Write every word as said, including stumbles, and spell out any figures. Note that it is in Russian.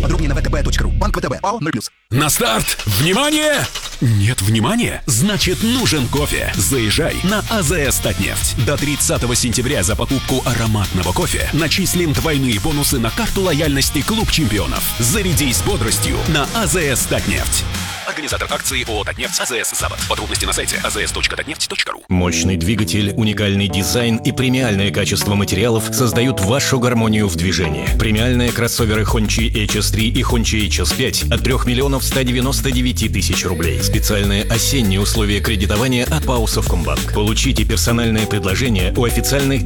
Подробнее на вэ тэ бэ точка ру. Банк вэ тэ бэ. ОАО ноль плюс. На старт! Внимание! Нет внимания? Значит, нужен кофе. Заезжай на АЗС Татнефть. До тридцатого сентября за покупку ароматного кофе начислим двойные бонусы на карту лояльности Клуб Чемпионов. Зарядись бодростью на АЗС Татнефть. Организатор акции ООО «Татнефть» АЗС «Запад». Подробности на сайте а зэ эс точка татнефть точка ру. Мощный двигатель, уникальный дизайн и премиальное качество материалов создают вашу гармонию в движении. Премиальные кроссоверы Hончи эйч эс три и Hончи эйч эс пять от трёх миллионов ста девяноста девяти тысяч рублей. Специальные осенние условия кредитования от ПАО «Совкомбанк». Получите персональное предложение у официальных